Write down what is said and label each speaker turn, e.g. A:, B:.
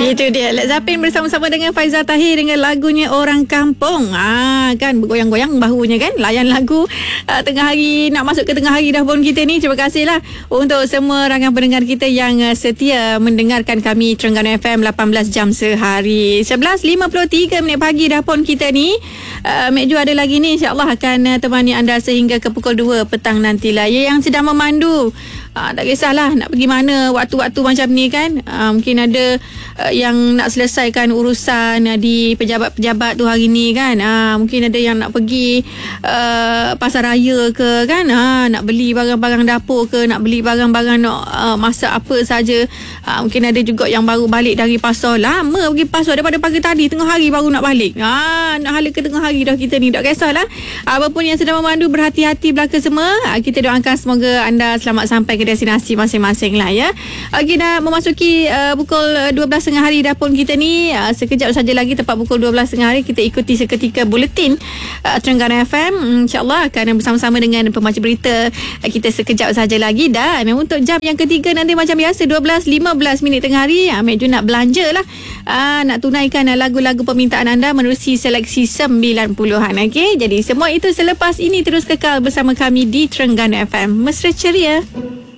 A: Itu dia Led Zeppelin bersama-sama dengan Faizal Tahir dengan lagunya Orang Kampung. Kan bergoyang-goyang bahunya kan. Layan lagu tengah hari, nak masuk ke tengah hari dah pun kita ni. Terima kasihlah untuk semua rakan pendengar kita yang setia mendengarkan kami Terengganu FM 18 jam sehari. 11.53 minit pagi dah pun kita ni. Mek Ju ada lagi ni, insya-Allah akan temani anda sehingga ke pukul 2 petang nantilah. Ya, yang sedang memandu, tak kisahlah nak pergi mana waktu-waktu macam ni kan. Mungkin ada yang nak selesaikan urusan di pejabat-pejabat tu hari ni kan. Mungkin ada yang nak pergi pasar raya ke kan. Nak beli barang-barang dapur ke, nak beli barang-barang nak masak apa saja. Mungkin ada juga yang baru balik dari pasar. Lama pergi pasar daripada pagi tadi, tengah hari baru nak balik. Nak hala ke tengah hari dah kita ni. Tak kisahlah. Apapun yang sedang memandu, berhati-hati belaka semua. Kita doakan semoga anda selamat sampai ke destinasi masing-masing lah ya. Okey, dah memasuki pukul 12.30 hari dah pun kita ni. Sekejap saja lagi tepat pukul 12.30 hari kita ikuti seketika buletin Terengganu FM. InsyaAllah akan bersama-sama dengan pembaca berita kita sekejap saja lagi. Dan untuk jam yang ketiga nanti macam biasa 12.15 minit tengah hari, Mek Ju nak belanja lah. Nak tunaikan lagu-lagu permintaan anda menerusi seleksi 90-an. Okey, jadi semua itu selepas ini terus kekal bersama kami di Terengganu FM. Mesra ceria.